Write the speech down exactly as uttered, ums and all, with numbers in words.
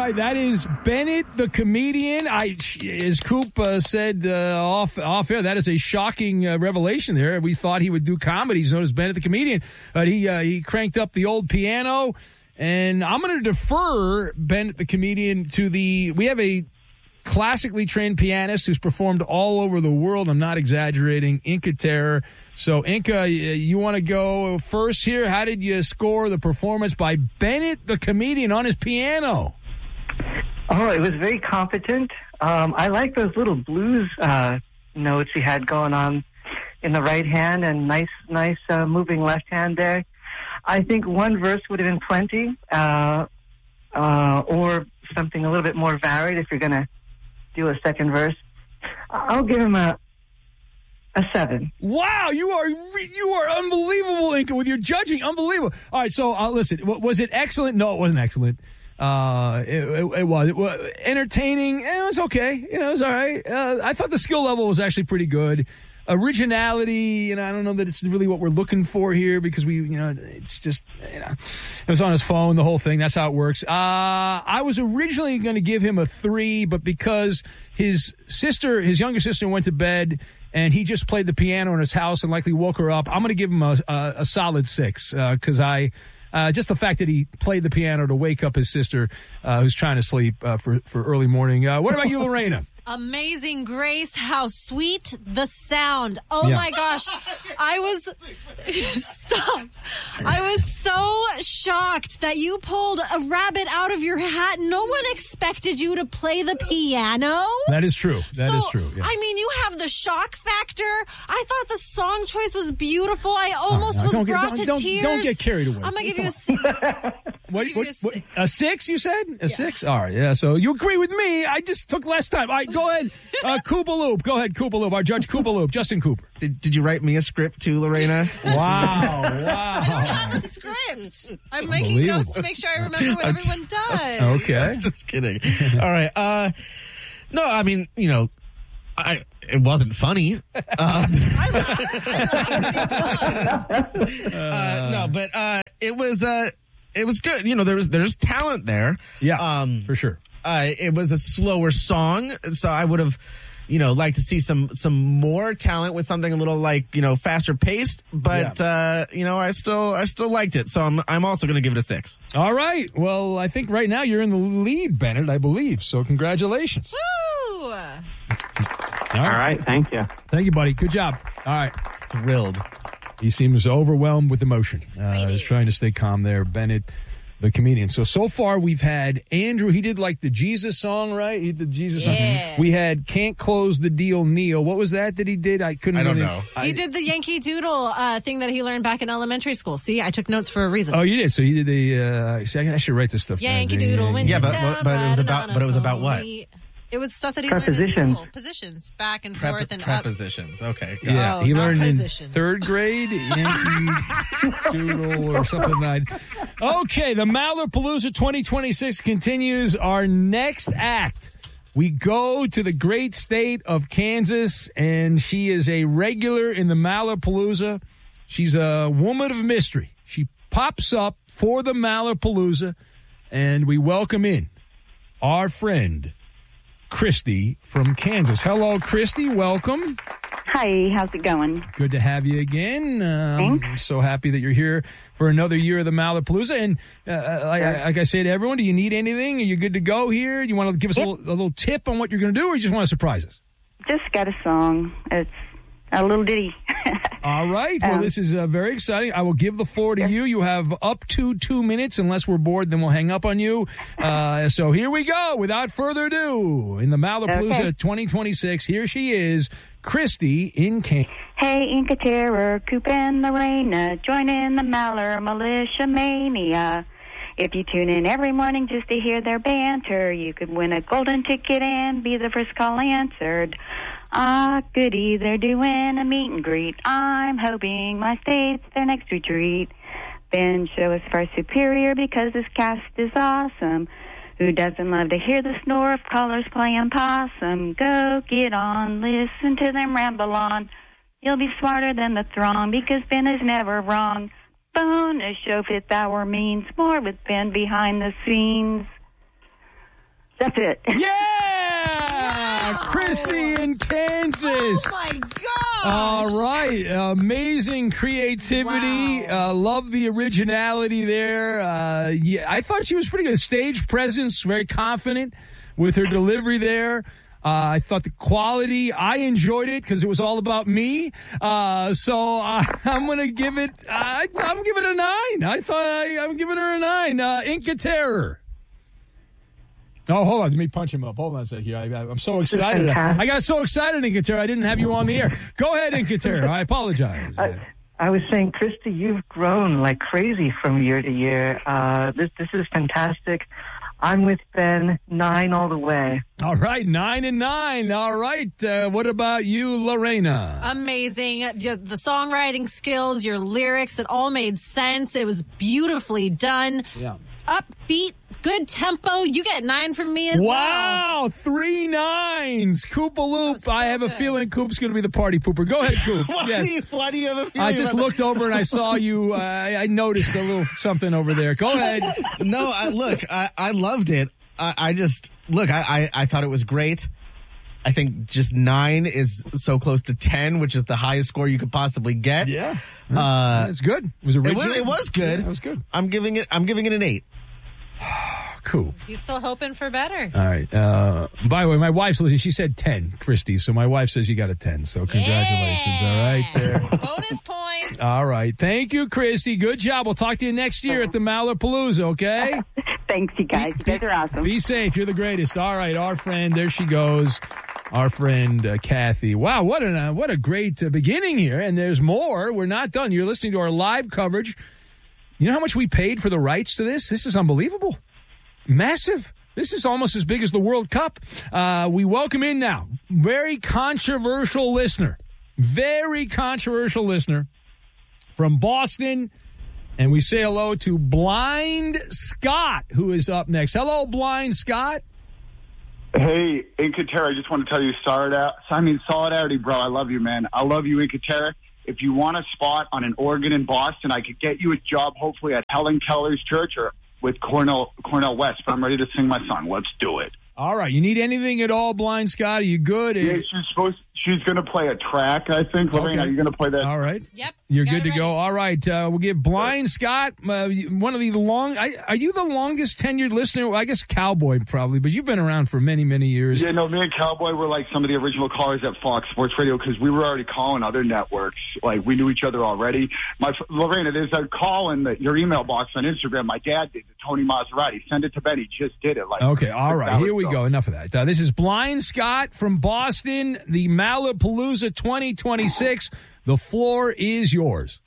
right, that is Bennett the comedian. I, as Coop uh, said uh, off off air, that is a shocking uh, revelation there. We thought he would do comedy. He's known as Bennett the comedian, but he uh, he cranked up the old piano. And I'm going to defer Bennett the comedian to the. We have a classically trained pianist who's performed all over the world. I'm not exaggerating. Inca Terror. So, Inca, you want to go first here? How did you score the performance by Bennett the comedian on his piano? Oh, it was very competent. Um, I like those little blues uh, notes he had going on in the right hand and nice, nice uh, moving left hand there. I think one verse would have been plenty, uh, uh, or something a little bit more varied if you're going to do a second verse. I'll give him a a seven. Wow, you are you are unbelievable, Inca, with your judging. Unbelievable. All right, so uh, listen, was it excellent? No, it wasn't excellent. Uh, it, it, it was it was entertaining. It was okay. You know, it was all right. Uh, I thought the skill level was actually pretty good. Originality, you know, I don't know that it's really what we're looking for here because we, you know, it's just, you know, it was on his phone, the whole thing. That's how it works. Uh, I was originally going to give him a three, but because his sister, his younger sister went to bed and he just played the piano in his house and likely woke her up, I'm going to give him a, a, a solid six because uh, I, uh, just the fact that he played the piano to wake up his sister uh, who's trying to sleep uh, for, for early morning. Uh, what about you, Lorena? Amazing Grace, how sweet the sound. Oh Yeah. my gosh. I was stop. I was so shocked that you pulled a rabbit out of your hat. No one expected you to play the piano. That is true. That so, is true. Yeah. I mean, you have the shock factor. I thought the song choice was beautiful. I almost right, was don't get- brought don't- to don't- tears. don't get carried away. I'm going to give you a six. What, give you what, a what, six. a six, you said? A six? All right, yeah. So you agree with me. I just took less time. All right, go ahead. Uh, Koopaloop. Go ahead, Koopaloop. Our judge, Koopaloop. Justin Cooper. Did, did you write me a script too, Lorena? Wow, I don't wow. have a script. I'm making notes to make sure I remember what everyone does. Okay. Just kidding. All right. Uh, no, I mean, you know, I it wasn't funny. Um, uh, no, but uh, it was uh, it was good. You know, there was there's talent there. Yeah, um, for sure. Uh, it was a slower song, so I would have, you know, liked to see some some more talent with something a little like, you know, faster paced. But Yeah. uh, you know, I still I still liked it, so I'm I'm also going to give it a six. All right. Well, I think right now you're in the lead, Bennett, I believe. So congratulations. Woo! All All right, thank you. Thank you, buddy. Good job. All right. Thrilled. He seems overwhelmed with emotion. Uh, he's trying to stay calm there. Bennett, the comedian. So, so far we've had Andrew. He did like the Jesus song, right? He did the Jesus Yeah. song. We had Can't Close the Deal, Neil. What was that that he did? I couldn't I don't really- know. I- He did the Yankee Doodle uh, thing that he learned back in elementary school. See, I took notes for a reason. Oh, you did? So you did the, uh, see, I should write this stuff down. Yankee Doodle went Yeah, to but- town, but it was riding about- on but it was a about what? pony. It was stuff that he learned in Prepositions. school. Positions, back and Prep- forth and up. prepositions. Okay. got Yeah, Oh, he not learned in positions. third grade, Yankee Doodle or something like that. Okay, the Malapalooza twenty twenty-six continues. Our next act, we go to the great state of Kansas, and she is a regular in the Malapalooza. She's a woman of mystery. She pops up for the Malapalooza, and we welcome in our friend, Christy from Kansas. Hello, Christy. Welcome. Hi, how's it going? Good to have you again. Um, Thanks. so happy that you're here for another year of the Malapalooza. And uh, like, like I say to everyone, do you need anything? Are you good to go here? Do you want to give us Yep. a, little, a little tip on what you're going to do, or you just want to surprise us? Just got a song. It's a little ditty. All right. Well, Um, this is uh, very exciting. I will give the floor to you. You have up to two minutes. Unless we're bored, then we'll hang up on you. Uh, so here we go. Without further ado, in the Malapalooza Okay. twenty twenty-six, here she is, Christy in Kansas. Hey, Inca Terror, Coop and Lorena, join in the Maller Militia Mania. If you tune in every morning just to hear their banter, you could win a golden ticket and be the first call answered. Ah, goody, they're doing a meet and greet. I'm hoping my state's their next retreat. Ben Show is far superior because this cast is awesome. Who doesn't love to hear the snore of callers playing possum? Go get on, listen to them ramble on. You'll be smarter than the throng because Ben is never wrong. Bonus show fifth hour means more with Ben behind the scenes. That's it. Yeah! Wow. Christy in Kansas. Oh, my gosh. All right. Amazing creativity. Wow. Uh, love the originality there. Uh, yeah, I thought she was pretty good. Stage presence, very confident with her delivery there. Uh, I thought the quality, I enjoyed it because it was all about me. Uh, so uh, I'm going to give it, I, I'm giving it a nine. I thought I, I'm giving her a nine. Uh, Inca Terror. Oh, hold on. Let me punch him up. Hold on a second here. I, I'm so excited. I got so excited, Inca Terror. I didn't have you on the air. Go ahead, Inca Terror. I apologize. I, I was saying, Christy, you've grown like crazy from year to year. Uh, this this is fantastic. I'm with Ben, nine all the way. All right, nine and nine. All right. Uh, what about you, Lorena? Amazing. The, the songwriting skills, your lyrics, it all made sense. It was beautifully done. Yeah. Upbeat, good tempo. You get nine from me as well. Wow, three nines. Koopa Loop. So I have a good. feeling Coop's going to be the party pooper. Go ahead, Coop. Why, Yes. do you, why do you have a feeling I just about looked over and I saw you. Uh, I I noticed a little something over there. Go ahead. that? No, I, look, I, I loved it. I, I just, look, I, I, I thought it was great. I think just nine is so close to ten, which is the highest score you could possibly get. Yeah. Uh, It's good. It was it original. was, it was good. Yeah, it was good. I'm giving it, I'm giving it an eight. Cool. You still hoping for better? All right. Uh, by the way, my wife's listening. She said ten, Christy. So my wife says you got a ten. So congratulations. Yeah. All right. There. Bonus points. All right. Thank you, Christy. Good job. We'll talk to you next year at the Malapalooza, okay? Thanks, you guys. You guys are awesome. Be safe. You're the greatest. All right. Our friend, there she goes. Our friend, uh, Kathy. Wow. What, an, uh, what a great uh, beginning here. And there's more. We're not done. You're listening to our live coverage. You know how much we paid for the rights to this? This is unbelievable. Massive. This is almost as big as the World Cup. Uh, we welcome in now. Very controversial listener. Very controversial listener from Boston. And we say hello to Blind Scott, who is up next. Hello, Blind Scott. Hey, Inca Terror, I just want to tell you, solidarity, I mean, solidarity, bro. I love you, man. I love you, Inca Terror. If you want a spot on an organ in Boston, I could get you a job, hopefully, at Helen Keller's church or with Cornell Cornell West. But I'm ready to sing my song. Let's do it. All right. You need anything at all, Blind Scott? Are you good? Yeah, she's supposed. She's going to play a track, I think. Lorraine, Okay. are you going to play that? All right. Yep. You're got good it to ready. go. All right. Uh, we'll give Blind Scott, uh, one of the long, I, are you the longest tenured listener? Well, I guess Cowboy probably, but you've been around for many, many years. Yeah, no, me and Cowboy were like some of the original callers at Fox Sports Radio because we were already calling other networks. Like, we knew each other already. My Lorena, there's a call in the, your email box on Instagram. My dad did, to Tony Maserati. Send it to Ben. He just did it. Like, Okay, all right. Here we so. go. Enough of that. Uh, this is Blind Scott from Boston, the Malapalooza twenty twenty-six. The floor is yours.